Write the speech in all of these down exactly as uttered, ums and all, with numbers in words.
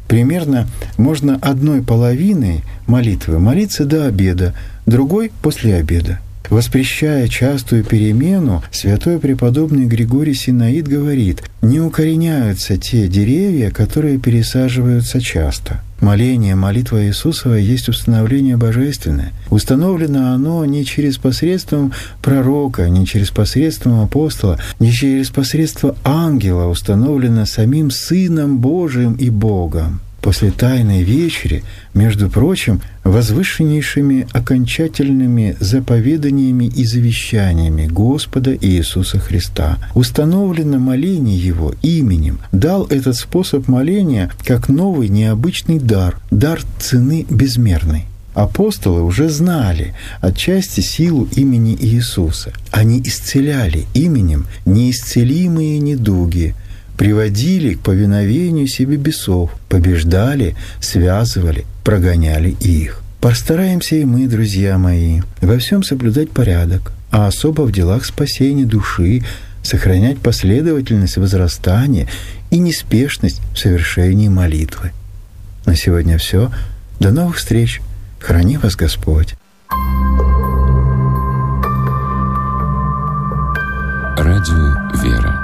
Примерно можно одной половиной молитвы молиться до обеда, другой – после обеда. Воспрещая частую перемену, святой преподобный Григорий Синаид говорит: «Не укореняются те деревья, которые пересаживаются часто». Моление, молитва Иисусова есть установление божественное. Установлено оно не через посредством пророка, не через посредством апостола, не через посредство ангела, установлено самим Сыном Божиим и Богом. После Тайной Вечери, между прочим, возвышеннейшими окончательными заповеданиями и завещаниями Господа Иисуса Христа. Установлено моление Его именем. Дал этот способ моления как новый необычный дар, дар цены безмерной. Апостолы уже знали отчасти силу имени Иисуса. Они исцеляли именем неисцелимые недуги, приводили к повиновению себе бесов, побеждали, связывали, прогоняли их. Постараемся и мы, друзья мои, во всем соблюдать порядок, а особо в делах спасения души сохранять последовательность возрастания и неспешность в совершении молитвы. На сегодня все. До новых встреч. Храни вас Господь. Радио «Вера».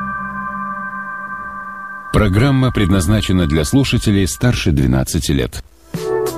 Программа предназначена для слушателей старше двенадцати лет.